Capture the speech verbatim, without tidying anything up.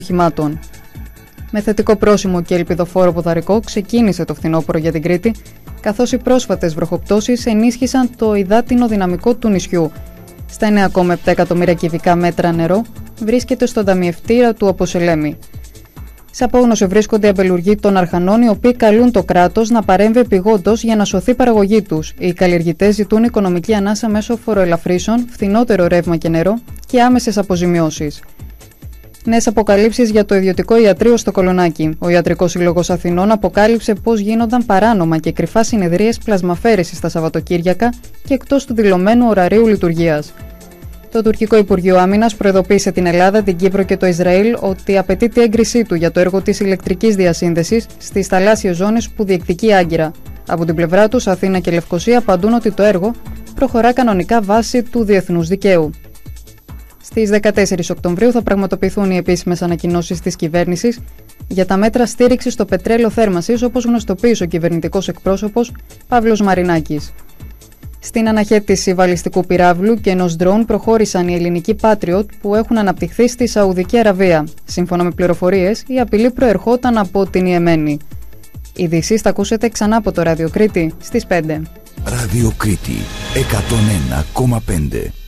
οχημάτων. Με θετικό πρόσημο και ελπιδοφόρο ποδαρικό ξεκίνησε το φθινόπωρο για την Κρήτη, καθώς οι πρόσφατες βροχοπτώσεις ενίσχυσαν το υδάτινο δυναμικό του νησιού. Στα εννέα κόμμα επτά εκατομμύρια κυβικά μέτρα νερό βρίσκεται στον ταμιευτήρα του Αποσελέμη. Σε απόγνωση βρίσκονται οι αμπελουργοί των Αρχανών, οι οποίοι καλούν το κράτος να παρέμβει επειγόντως για να σωθεί η παραγωγή τους. Οι καλλιεργητές ζητούν οικονομική ανάσα μέσω φοροελαφρύσεων, φθηνότερο ρεύμα και νερό και άμεσες αποζημιώσεις. Νέες αποκαλύψεις για το ιδιωτικό ιατρείο στο Κολονάκι. Ο Ιατρικός Σύλλογος Αθηνών αποκάλυψε πώς γίνονταν παράνομα και κρυφά συνεδρίες πλασμαφέρεσης στα Σαββατοκύριακα και εκτός του δηλωμένου ωραρίου λειτουργίας. Το τουρκικό Υπουργείο Άμυνας προειδοποίησε την Ελλάδα, την Κύπρο και το Ισραήλ ότι απαιτεί την έγκρισή του για το έργο της ηλεκτρικής διασύνδεσης στις θαλάσσιες ζώνες που διεκδικεί η Άγκυρα. Από την πλευρά τους, Αθήνα και Λευκοσία απαντούν ότι το έργο προχωρά κανονικά βάσει του διεθνούς δικαίου. Στις δεκατέσσερις Οκτωβρίου θα πραγματοποιηθούν οι επίσημες ανακοινώσεις της κυβέρνησης για τα μέτρα στήριξης στο πετρέλαιο θέρμανσης, όπως γνωστοποίησε ο κυβερνητικός εκπρόσωπος Παύλος Μαρινάκης. Στην αναχέτηση βαλιστικού πυράβλου και ενός ντρόουν προχώρησαν οι ελληνικοί Patriot που έχουν αναπτυχθεί στη Σαουδική Αραβία. Σύμφωνα με πληροφορίες, η απειλή προερχόταν από την Ιεμένη. Ειδήσεις θα ακούσετε ξανά από το Ράδιο Κρήτη στις πέντε. Ράδιο Κρήτη εκατόν ένα κόμμα πέντε.